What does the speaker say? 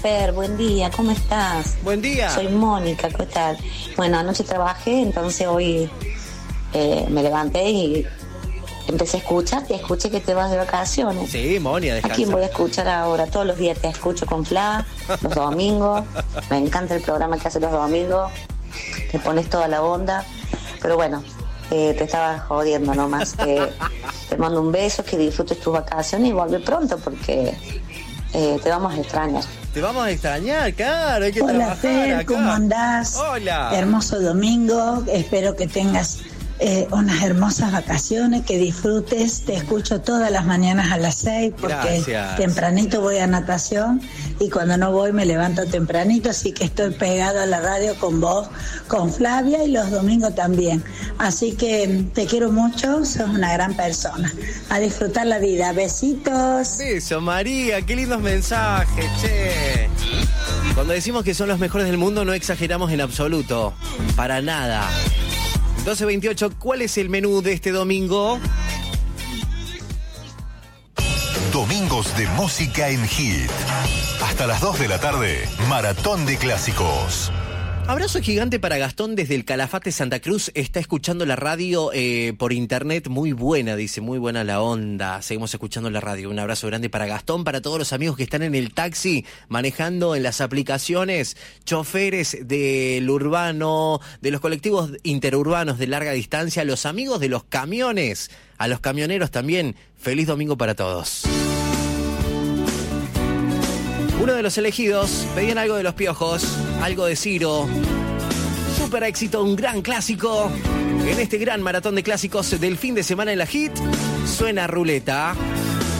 Per, buen día, ¿cómo estás? Buen día. Soy Mónica, ¿qué tal? Bueno, anoche trabajé, entonces hoy me levanté y empecé a escucharte, escuché que te vas de vacaciones. Sí, Mónica, descansa. ¿A quién voy a escuchar ahora? Todos los días te escucho con Fla, los domingos. Me encanta el programa que haces los domingos. Te pones toda la onda. Pero bueno, te estaba jodiendo nomás. Te mando un beso, que disfrutes tus vacaciones y vuelve pronto porque te vamos a extrañar. Te vamos a extrañar, claro, hay que Hola, trabajar Fer, acá. ¿cómo andás? Hola. Hermoso domingo, espero que tengas unas hermosas vacaciones, que disfrutes. Te escucho todas las mañanas a las 6 porque Gracias. tempranito voy a natación y cuando no voy me levanto tempranito, así que estoy pegado a la radio con vos, con Flavia, y los domingos también. Así que te quiero mucho, sos una gran persona. A disfrutar la vida. Besitos. Eso, María, qué lindos mensajes, che. Cuando decimos que son los mejores del mundo no exageramos en absoluto, para nada. 12:28, ¿cuál es el menú de este domingo? Domingos de música en Hit. Hasta las 2 de la tarde, Maratón de Clásicos. Abrazo gigante para Gastón desde el Calafate Santa Cruz. Está escuchando la radio por internet. Muy buena, dice, muy buena la onda. Seguimos escuchando la radio. Un abrazo grande para Gastón, para todos los amigos que están en el taxi, manejando en las aplicaciones, choferes del urbano, de los colectivos interurbanos de larga distancia, los amigos de los camiones, a los camioneros también. Feliz domingo para todos. Uno de los elegidos, pedían algo de Los Piojos, algo de Ciro. Súper éxito, un gran clásico. En este gran maratón de clásicos del fin de semana en la Hit, suena Ruleta.